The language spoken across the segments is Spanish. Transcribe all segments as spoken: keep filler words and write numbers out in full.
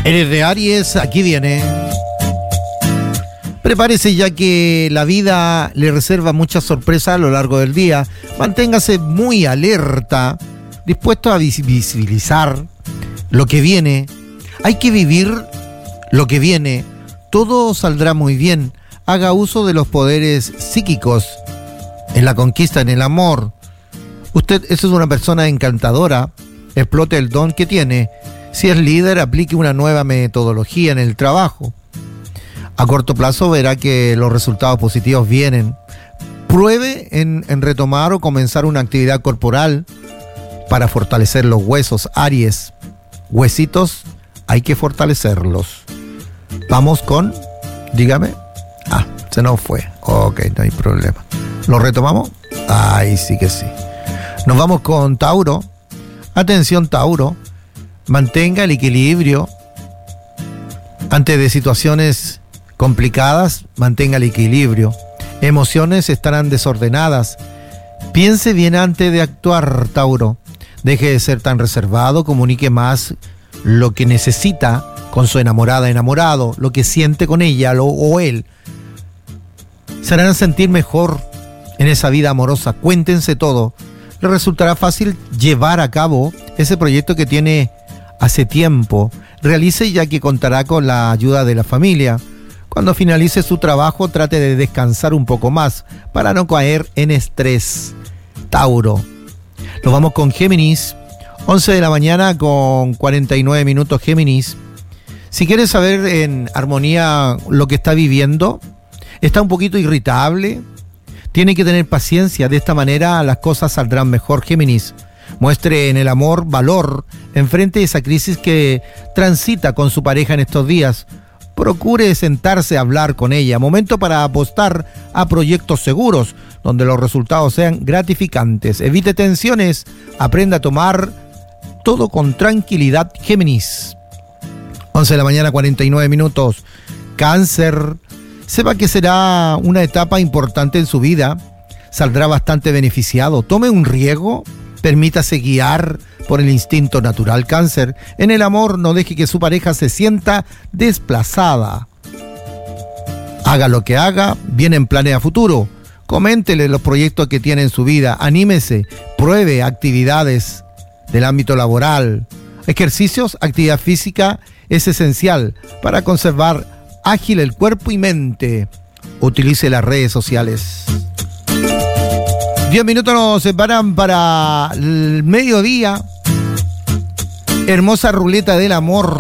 Eres de Aries, aquí viene. Prepárese ya que la vida le reserva muchas sorpresas a lo largo del día. Manténgase muy alerta, dispuesto a visibilizar lo que viene. Hay que vivir lo que viene. Todo saldrá muy bien. Haga uso de los poderes psíquicos en la conquista, en el amor. Usted eso es una persona encantadora. Explote el don que tiene. Si es líder, aplique una nueva metodología en el trabajo. A corto plazo verá que los resultados positivos vienen. Pruebe en, en retomar o comenzar una actividad corporal para fortalecer los huesos. Aries, huesitos hay que fortalecerlos. Vamos con, dígame. Ah, se nos fue. Ok, no hay problema. ¿Lo retomamos? Ay, sí que sí. Nos vamos con Tauro. Atención, Tauro. Mantenga el equilibrio ante de situaciones complicadas. Mantenga el equilibrio. Emociones estarán desordenadas. Piense bien antes de actuar, Tauro. Deje de ser tan reservado. Comunique más lo que necesita con su enamorada, enamorado, lo que siente con ella lo, o él. Se harán sentir mejor en esa vida amorosa. Cuéntense todo. Le resultará fácil llevar a cabo ese proyecto que tiene hace tiempo. Realice ya que contará con la ayuda de la familia. Cuando finalice su trabajo, trate de descansar un poco más para no caer en estrés. Tauro. Nos vamos con Géminis. once de la mañana con cuarenta y nueve minutos, Géminis. Si quieres saber en armonía lo que está viviendo, está un poquito irritable, tiene que tener paciencia. De esta manera las cosas saldrán mejor, Géminis. Muestre en el amor valor, enfrente esa crisis que transita con su pareja en estos días. Procure sentarse a hablar con ella. Momento para apostar a proyectos seguros, donde los resultados sean gratificantes. Evite tensiones, aprenda a tomar todo con tranquilidad, Géminis. once de la mañana, cuarenta y nueve minutos. Cáncer. Sepa que será una etapa importante en su vida. Saldrá bastante beneficiado. Tome un riesgo. Permítase guiar por el instinto natural, Cáncer. En el amor, no deje que su pareja se sienta desplazada. Haga lo que haga, vienen planes a futuro. Coméntele los proyectos que tiene en su vida. Anímese, pruebe actividades del ámbito laboral. Ejercicios, actividad física es esencial para conservar ágil el cuerpo y mente. Utilice las redes sociales. Diez minutos nos separan para el mediodía. Hermosa ruleta del amor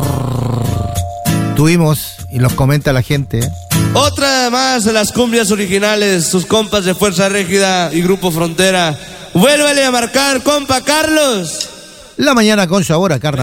tuvimos y los comenta la gente. Otra más de las cumbias originales, sus compas de Fuerza Régida y Grupo Frontera. Vuélvale a marcar, compa Carlos. La mañana con sabor a carnaval.